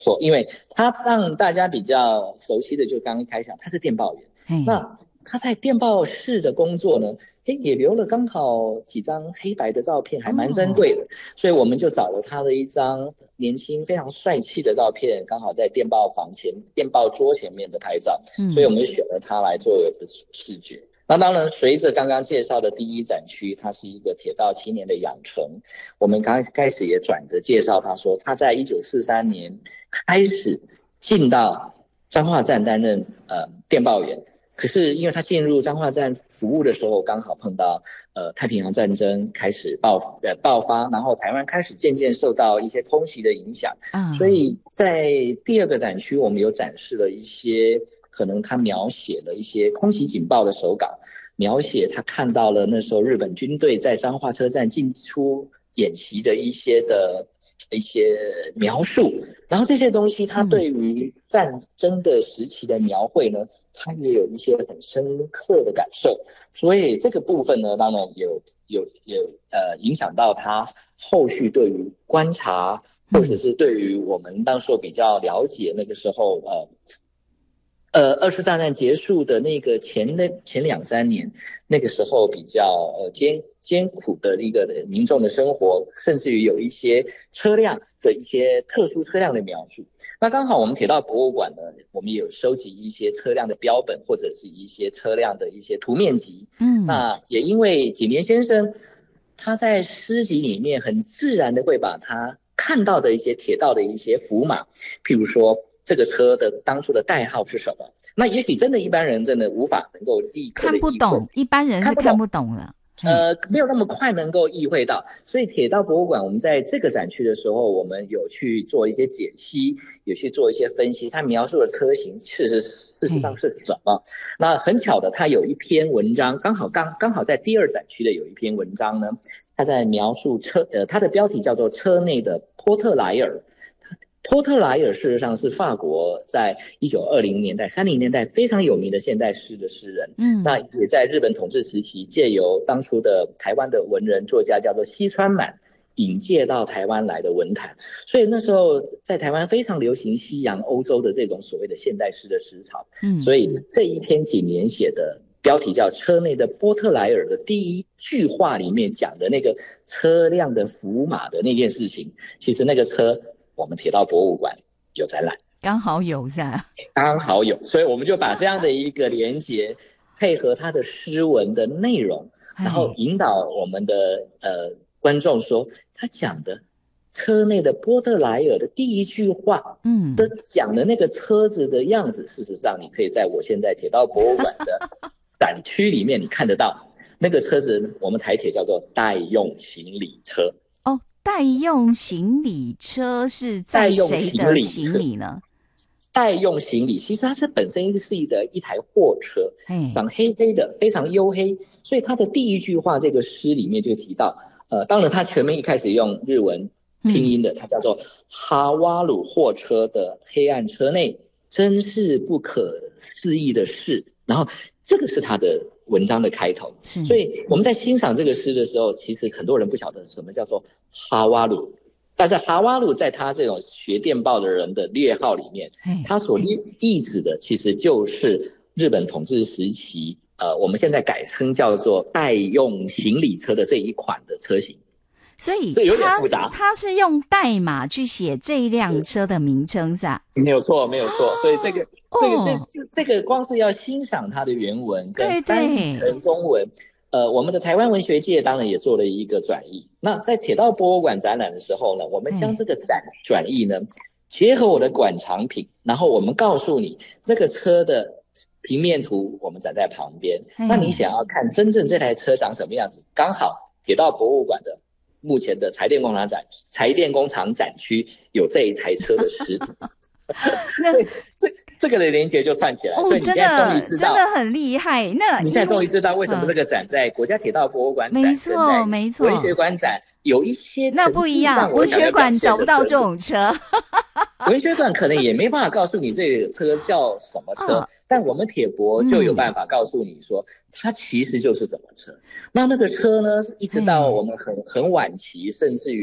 因为他让大家比较熟悉的，就刚刚开讲，他是电报员。那他在电报室的工作呢，也留了刚好几张黑白的照片，还蛮珍贵的。所以我们就找了他的一张年轻非常帅气的照片，刚好在电报房前、电报桌前面的拍照。所以我们选了他来作为视觉。那当然，随着刚刚介绍的第一展区，它是一个铁道青年的养成。我们刚开始也转着介绍他说，他在1943年开始进到彰化站担任电报员。可是因为他进入彰化站服务的时候，刚好碰到太平洋战争开始爆发，然后台湾开始渐渐受到一些空袭的影响。所以在第二个展区，我们有展示了一些可能他描写了一些空袭警报的手稿，描写他看到了那时候日本军队在彰化车站进出演习的一些描述，然后这些东西他对于战争的时期的描绘呢，他也有一些很深刻的感受。所以这个部分呢，当然有影响到他后续对于观察，或者是对于我们当时比较了解那个时候二次大战结束的那个前2-3年，那个时候比较艰苦的一个民众的生活，甚至于有一些车辆的一些特殊车辆的描述。那刚好我们铁道博物馆呢，我们也有收集一些车辆的标本，或者是一些车辆的一些图面集。那也因为景连先生他在诗集里面很自然的会把他看到的一些铁道的一些符码，譬如说这个车的当初的代号是什么，那也许真的一般人真的无法能够立刻的看不懂，一般人是看不懂了。 没有那么快能够意会到，所以铁道博物馆我们在这个展区的时候，我们有去做一些解析，有去做一些分析，它描述的车型事实上是什么。那很巧的，它有一篇文章，刚好在第二展区的有一篇文章呢，它在描述它的标题叫做车内的波特莱尔。波特莱尔事实上是法国在1920年代、30年代非常有名的现代诗的诗人。那也在日本统治时期借由当初的台湾的文人作家叫做西川满引介到台湾来的文坛，所以那时候在台湾非常流行西洋欧洲的这种所谓的现代诗的思潮。所以这一篇景年写的标题叫《车内的波特莱尔》的第一句话里面讲的那个车辆的符码的那件事情，其实那个车我们铁道博物馆有展览， 刚好有是吧？ 刚好有，所以我们就把这样的一个连结配合他的诗文的内容，然后引导我们的观众说，他讲的车内的波特莱尔的第一句话，的讲的那个车子的样子，事实上你可以在我现在铁道博物馆的展区里面你看得到，那个车子我们台铁叫做代用行李车。 代用行李车是载谁的行李呢？ 代用行李其实它本身是一台货车，长黑黑的，非常黝黑，所以它的第一句话这个诗里面就提到，当然它全面一开始用日文拼音的，它叫做哈瓦鲁货车的黑暗车内，真是不可思议的事。然后这个是他的文章的开头，所以我们在欣赏这个诗的时候，其实很多人不晓得什么叫做哈瓦鲁，但是哈瓦鲁在他这种学电报的人的列号里面，他所意指的其实就是日本统治时期我们现在改称叫做代用行李车的这一款的车型。 所以这有点复杂， 他是用代码去写这辆车的名称是吧？ 没有错，没有错。所以这个光是要欣赏它的原文跟翻译成中文，我们的台湾文学界当然也做了一个转译。那在铁道博物馆展览的时候呢，我们将这个转译呢结合我的馆藏品，然后我们告诉你这个车的平面图我们展在旁边，那你想要看真正这台车长什么样子，刚好铁道博物馆的目前的柴电工厂展区有这一台车的实体。这个的连结就串起来，所以你现在终于知道， 真的很厉害。那你现在终于知道为什么这个展在国家铁道博物馆展， 没错没错， 文学馆展有一些那不一样，文学馆找不到这种车， 文学馆可能也没办法告诉你这个车叫什么车，但我们铁博就有办法告诉你说，它其实就是什么车。那个车呢，一直到我们很晚期，甚至于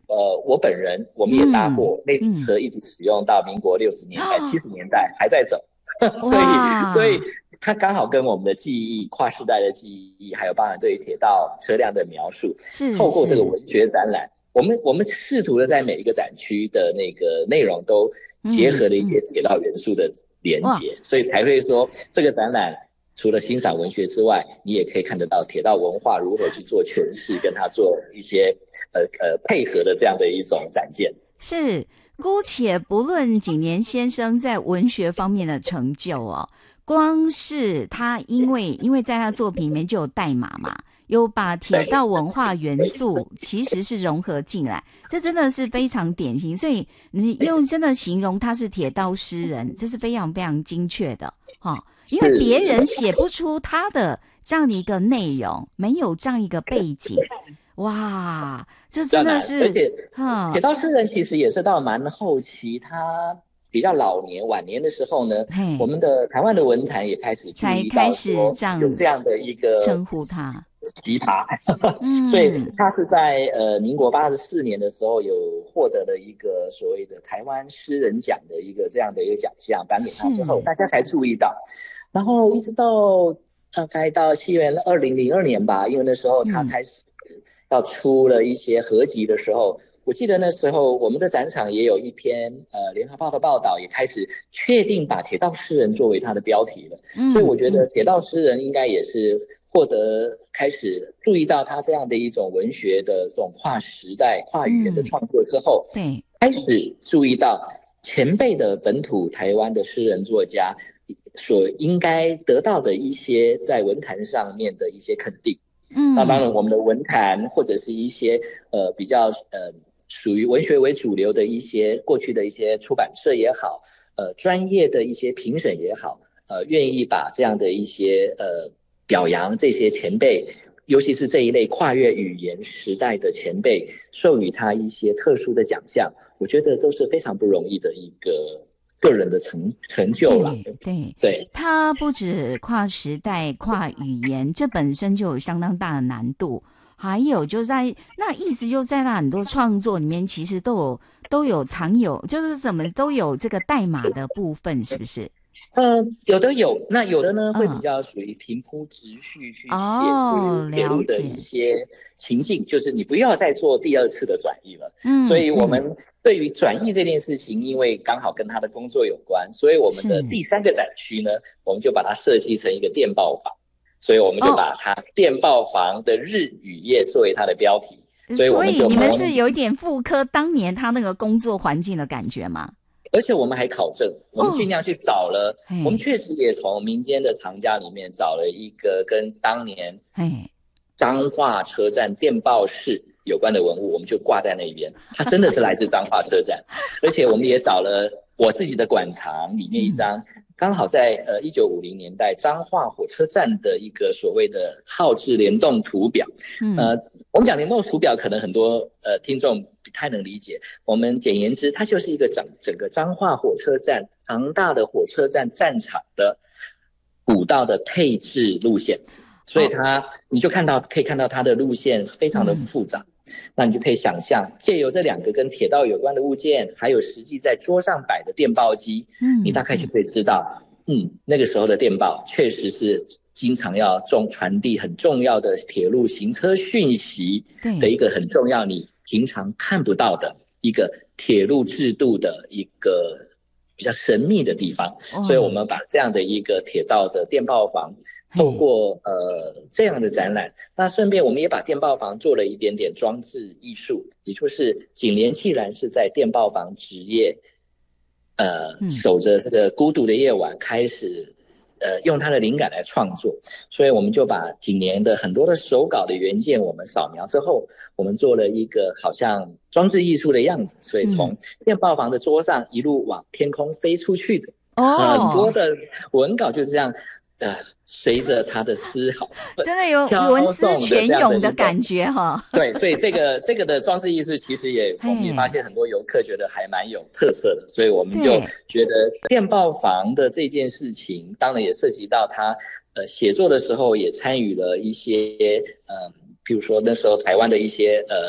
我本人我们也搭过，那台车一直使用到民国60年代、70年代还在走，所以它刚好跟我们的记忆、跨世代的记忆，还有包含对于铁道车辆的描述，透过这个文学展览，我们试图的在每一个展区的那个内容都结合了一些铁道元素的连结，所以才会说这个展览除了欣赏文学之外，你也可以看得到铁道文化如何去做诠释，跟它做一些配合的这样的一种展现。 是，姑且不论景年先生在文学方面的成就哦，光是他因为在他作品里面就有代码嘛，有把铁道文化元素其实是融合进来，这真的是非常典型。所以你用真的形容他是铁道诗人，这是非常非常精确的因为别人写不出他的这样的一个内容，没有这样一个背景，哇，这真的是。 而且铁道诗人其实也是到蛮后期，他比较晚年的时候呢，我们的台湾的文坛也开始注意到说有这样的一个称呼他奇葩所以他是在民国84年的时候有获得了一个所谓的台湾诗人奖的一个这样的一个奖项，颁给他之后大家才注意到，然后一直到大概到西元2002年吧，因为那时候他开始要出了一些合集的时候，我记得那时候我们的展场也有一篇联合报的报道，也开始确定把铁道诗人作为他的标题了，所以我觉得铁道诗人应该也是获得开始注意到他这样的一种文学的这种跨时代跨语言的创作之后， 对， 开始注意到前辈的本土台湾的诗人作家所应该得到的一些在文坛上面的一些肯定。那当然我们的文坛或者是一些比较属于文学为主流的一些过去的一些出版社也好，专业的一些评审也好，愿意把这样的一些表扬这些前辈，尤其是这一类跨越语言时代的前辈，授予他一些特殊的奖项，我觉得都是非常不容易的一个人的成就了。对， 他不止跨时代、跨语言，这本身就有相当大的难度。还有就在那意思就在那很多创作里面，其实都有藏有，就是怎么都有这个代码的部分，是不是？ 有的有，那有的呢会比较属于平铺直叙去写铁路的一些情境，就是你不要再做第二次的转译了。所以我们对于转译这件事情，因为刚好跟他的工作有关，所以我们的第3个展区呢，我们就把它设计成一个电报房，所以我们就把它电报房的日语页作为它的标题。 所以你们是有一点复刻当年他那个工作环境的感觉吗？ 而且我们还考证，我们尽量去找了，我们确实也从民间的藏家里面找了一个跟当年彰化车站电报室有关的文物，我们就挂在那边，它真的是来自彰化车站。而且我们也找了我自己的馆藏里面一张，刚好在1950年代彰化火车站的一个所谓的号志联动图表。我们讲联动图表，可能很多听众不太能理解。我们简言之，它就是一个整个彰化火车站庞大的火车站站场的古道的配置路线，所以你就可以看到它的路线非常的复杂。那你就可以想象，借由这2个跟铁道有关的物件，还有实际在桌上摆的电报机，你大概就可以知道，那个时候的电报确实是经常要传递很重要的铁路行车讯息的一个很重要你平常看不到的一个铁路制度的一个比较神秘的地方。所以我们把这样的一个铁道的电报房透过这样的展览，那顺便我们也把电报房做了一点点装置艺术，也就是景联既然是在电报房职业守着这个孤独的夜晚开始用他的灵感来创作，所以我们就把景年的很多的手稿的原件我们扫描之后，我们做了一个好像装置艺术的样子，所以从电报房的桌上一路往天空飞出去的很多的文稿就这样随着他的思考真的有文思泉涌的感觉哈。 对，所以这个的装置艺术其实我们也发现很多游客觉得还蛮有特色的，所以我们就觉得电报房的这件事情当然也涉及到他写作的时候也参与了一些比如说那时候台湾的一些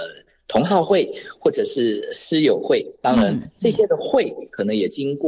同好会或者是师友会，当然这些的会可能也经过